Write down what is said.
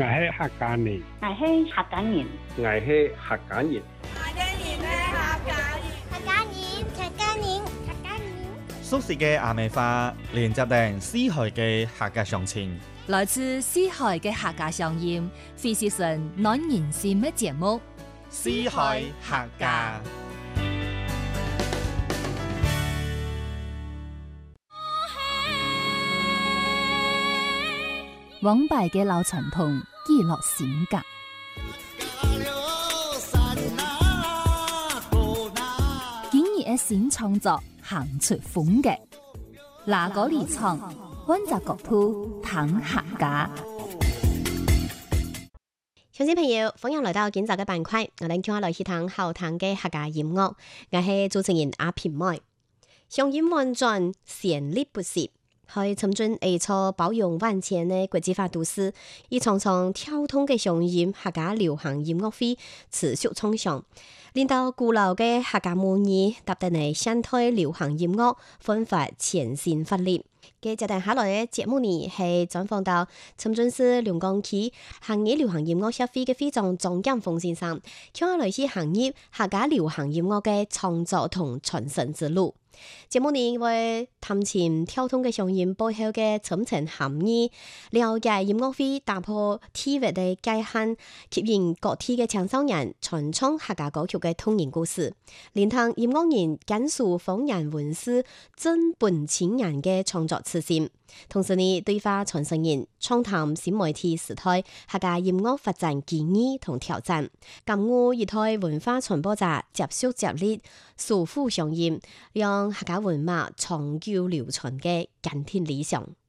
我係客家人， 我係客家人， 我係客家人， 熟悉嘅阿美話，連接定四海嘅客家鄉情， 來自四海嘅客家鄉音，非是純暖人心嘅節目。 四海客家。 往擺嘅老傳統，記錄性格。今日嘅新創作，行出風格。哪個離場，溫習各鋪，談客家。 鄉親朋友，歡迎來到今集嘅板塊，我哋今日來去談好聽嘅客家音樂。我係主持人阿平妹，鄉音婉轉，旋律不息。喺深圳 A 座包容萬千嘅國際化都市，以場場跳通嘅鄉音客家流行音樂會持續創上，令到古老嘅客家母語搭得嚟現代流行音樂煥發全新活力。嘅接定下來嘅節目呢，係專訪到深圳市龍崗區行業流行音樂協會嘅會長鍾劍鋒先生，傾下來自行業客家流行音樂嘅創作同傳承之路。節目呢會探尋跳通嘅鄉音背後嘅深層含義，了解音樂會打破地域嘅界限，吸引各地嘅青少年傳唱客家歌曲嘅童年故事，連同音樂人簡述方言文史真本情人嘅創作詞線。同時呢，對話傳承人暢談新媒體時代客家音樂發展建議同挑戰，感悟一代文化傳播者接續接力守護鄉音，讓客家文化長久流傳嘅堅定理想。